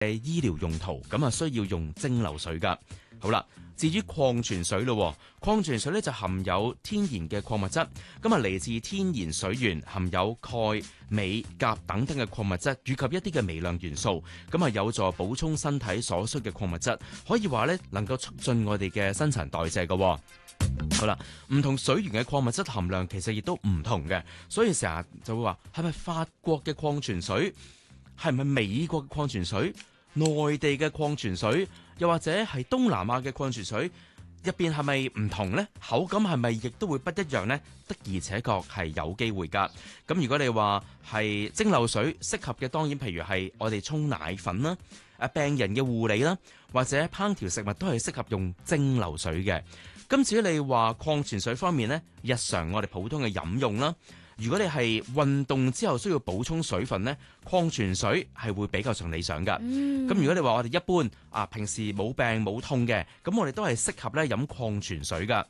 醫療用途，咁啊需要用蒸餾水噶。好啦，至於礦泉水咯，礦泉水咧就含有天然嘅礦物質，咁啊嚟自天然水源，含有鈣、鎂、鉀等等嘅礦物質，以及一啲嘅微量元素，咁啊有助補充身體所需嘅礦物質，可以話咧能夠促進我哋嘅新陳代謝噶。好啦，唔同水源嘅礦物質含量其實亦都唔同嘅，所以成日就會話係咪法國嘅礦泉水，係咪美國嘅礦泉水，內地嘅礦泉水，又或者係東南亞嘅礦泉水入邊係咪唔同呢？口感係咪亦都會不一樣呢？的而且確係有機會㗎。咁如果你話係蒸餾水適合嘅，當然譬如係我哋沖奶粉啦、病人嘅護理啦，或者烹調食物都係適合用蒸餾水嘅。咁至於你話礦泉水方面呢，日常我哋普通嘅飲用啦，如果你係運動之後需要補充水分呢，礦泉水係會比較上理想噶。咁如果你話我哋一般平時冇病冇痛嘅，咁我哋都係適合咧飲礦泉水噶。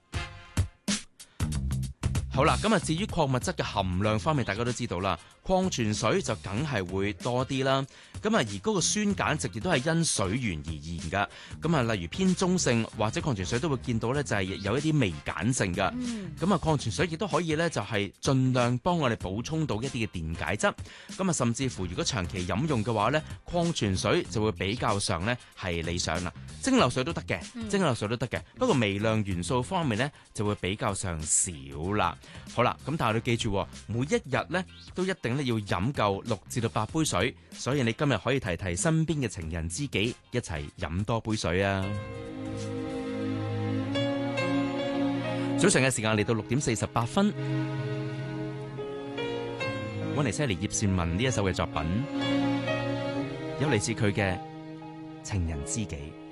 好啦，咁啊至於礦物質嘅含量方面，大家都知道啦，礦泉水就梗係會多啲啦。咁啊而嗰個酸鹼值亦都係因水源而現噶。咁啊例如偏中性或者礦泉水都會見到咧，就係有一啲微鹼性噶。咁啊礦泉水亦都可以咧，就係盡量幫我哋補充到一啲嘅電解質。咁啊甚至乎如果長期飲用嘅話咧，礦泉水就會比較上咧係理想啦。蒸餾水都得嘅，蒸餾水都得嘅，不過微量元素方面咧就會比較上少啦。好啦，咁但係你記住，每一日咧都一定咧要飲夠6至到8杯水，所以你今日可以提提身邊嘅情人知己，一齊飲多杯水啊！早上嘅時間嚟到6點48分，揾嚟Sally葉倩文呢一首嘅作品，有嚟自佢嘅情人知己。